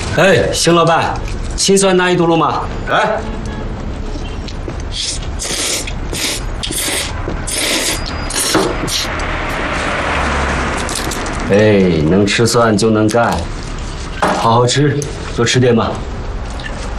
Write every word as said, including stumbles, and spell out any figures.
哎，邢老板，青蒜拿一嘟噜吗？ 来。 哎，能吃蒜就能干，好好吃，多吃点吧。